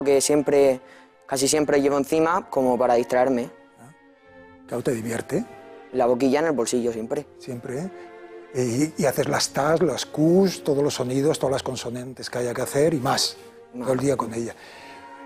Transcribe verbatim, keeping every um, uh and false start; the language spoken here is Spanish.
que siempre, casi siempre llevo encima como para distraerme. Claro, te divierte. La boquilla en el bolsillo siempre. Siempre. ¿eh? Y, y haces las tas, las qs, todos los sonidos, todas las consonantes que haya que hacer y más. Más. Todo el día con ella.